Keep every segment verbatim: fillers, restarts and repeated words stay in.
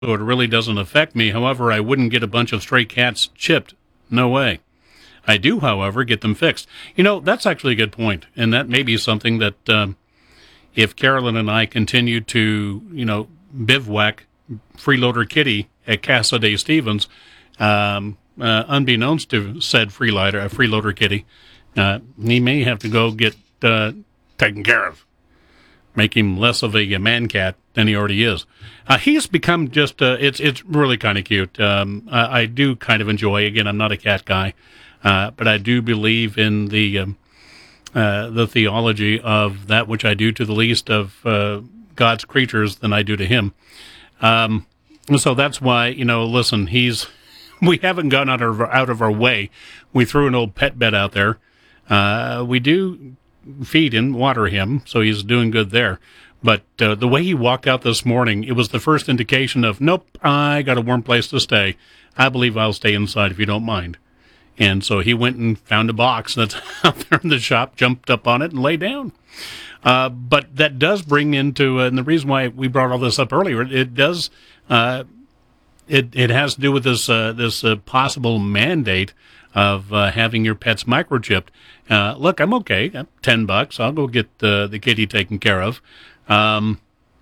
so it really doesn't affect me. However, I wouldn't get a bunch of stray cats chipped. No way. I do, however, get them fixed. You know, that's actually a good point, and that may be something that um, if Carolyn and I continue to, you know, bivouac freeloader Kitty at Casa de Stevens, um, uh, unbeknownst to said freeloader, uh, freeloader Kitty, uh, he may have to go get uh, taken care of. Make him less of a man cat than he already is. Uh, he's become just, uh, it's it's really kind of cute. Um, I, I do kind of enjoy, again, I'm not a cat guy, uh, but I do believe in the um, uh, the theology of that which I do to the least of uh, God's creatures than I do to him. Um, so that's why, you know, listen, he's, we haven't gone out of, out of our way. We threw an old pet bed out there. Uh, we do feed and water him, so he's doing good there. But uh, the way he walked out this morning, it was the first indication of, nope, I got a warm place to stay. I believe I'll stay inside if you don't mind. And so he went and found a box that's out there in the shop, jumped up on it, and lay down. Uh, but that does bring into, uh, and the reason why we brought all this up earlier, it does, uh, it it has to do with this uh, this uh, possible mandate of uh, having your pets microchipped. Uh, look, I'm okay. I'm ten bucks. I'll go get the the kitty taken care of. Um,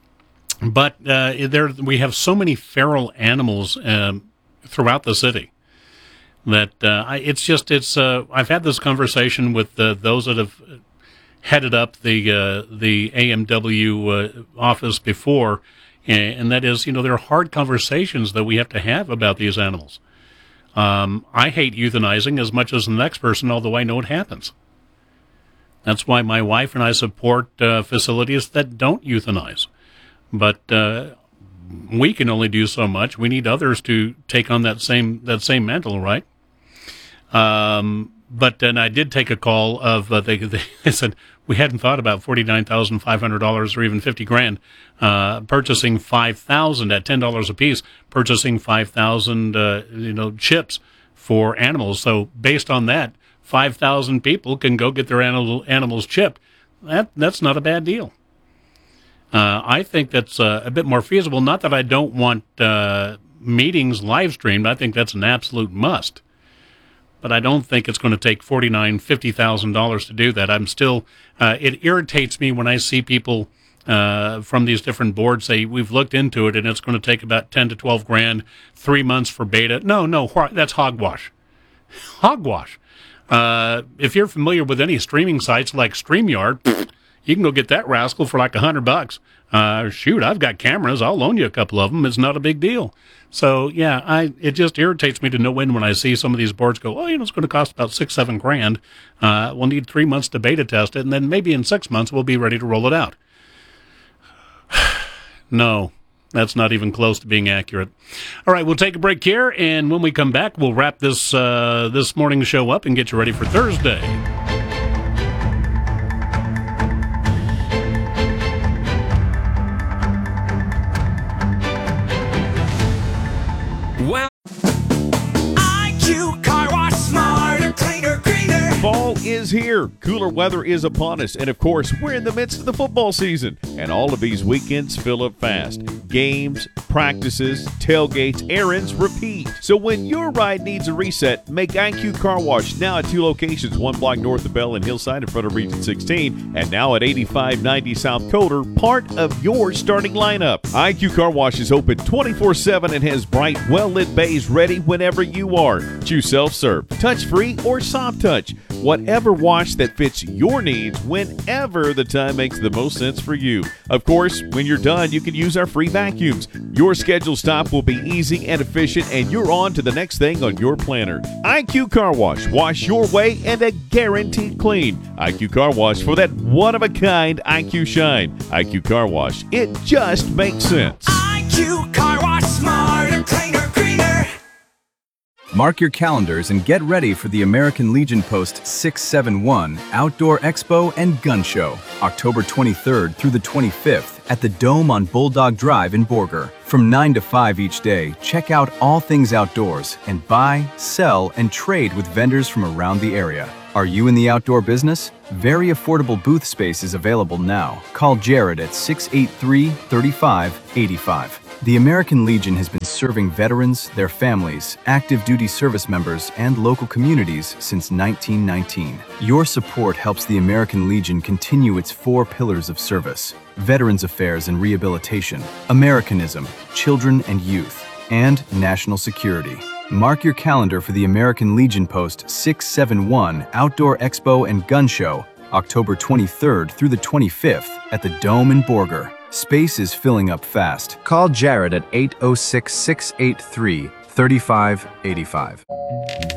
but uh, there we have so many feral animals um, throughout the city that uh, I, it's just it's. Uh, I've had this conversation with uh, those that have headed up the uh, the A M W uh, office before, and, and that is, you know, there are hard conversations that we have to have about these animals. Um, I hate euthanizing as much as the next person, although I know it happens. That's why my wife and I support uh, facilities that don't euthanize. But uh, we can only do so much. We need others to take on that same that same mantle, right? Um, but then I did take a call of uh, they, they said we hadn't thought about forty-nine thousand five hundred dollars or even fifty grand uh, purchasing five thousand at ten dollars a piece, purchasing five thousand uh, you know chips for animals. So based on that, five thousand people can go get their animal, animals chipped. That that's not a bad deal. Uh, I think that's uh, a bit more feasible. Not that I don't want uh, meetings live streamed. I think that's an absolute must. But I don't think it's going to take forty-nine thousand dollars, fifty thousand dollars to do that. I'm still, uh, it irritates me when I see people uh, from these different boards say, we've looked into it and it's going to take about ten to twelve grand, three months for beta. No, no, that's hogwash. Hogwash. Uh, if you're familiar with any streaming sites like StreamYard, you can go get that rascal for like a hundred bucks. Uh, shoot, I've got cameras. I'll loan you a couple of them. It's not a big deal. So yeah, I it just irritates me to no end when I see some of these boards go, oh, you know, it's going to cost about six, seven grand. Uh, we'll need three months to beta test it, and then maybe in six months we'll be ready to roll it out. No, that's not even close to being accurate. All right, we'll take a break here, and when we come back, we'll wrap this uh, this morning's show up and get you ready for Thursday. Well, I Q Car Wash, smarter, cleaner, greener. Fall is here. Cooler weather is upon us. And of course, we're in the midst of the football season. And all of these weekends fill up fast. Games, practices, tailgates, errands, repeat. So when your ride needs a reset, make I Q Car Wash now at two locations, one block north of Bell and Hillside in front of Region sixteen, and now at eighty-five ninety South Coder, part of your starting lineup. I Q Car Wash is open twenty-four seven and has bright, well-lit bays ready whenever you are. Choose self-serve, touch-free, or soft touch. Whatever wash that fits your needs whenever the time makes the most sense for you. Of course, when you're done, you can use our free vacuums. Your scheduled stop will be easy and efficient, and you're on to the next thing on your planner. I Q Car Wash. Wash your way and a guaranteed clean. I Q Car Wash for that one-of-a-kind I Q shine. I Q Car Wash. It just makes sense. I Q Car Wash, smarter, cleaner, greener. Mark your calendars and get ready for the American Legion Post six seven one Outdoor Expo and Gun Show, October twenty-third through the twenty-fifth at the Dome on Bulldog Drive in Borger. From nine to five each day, check out all things outdoors and buy, sell, and trade with vendors from around the area. Are you in the outdoor business? Very affordable booth space is available now. Call Jared at six eight three, three five eight five. The American Legion has been serving veterans, their families, active duty service members, and local communities since nineteen nineteen. Your support helps the American Legion continue its four pillars of service: Veterans Affairs and Rehabilitation, Americanism, Children and Youth, and National Security. Mark your calendar for the American Legion Post six seven one Outdoor Expo and Gun Show, October twenty-third through the twenty-fifth at the Dome in Borger. Space is filling up fast. Call Jared at eight oh six, six eight three, three five eight five.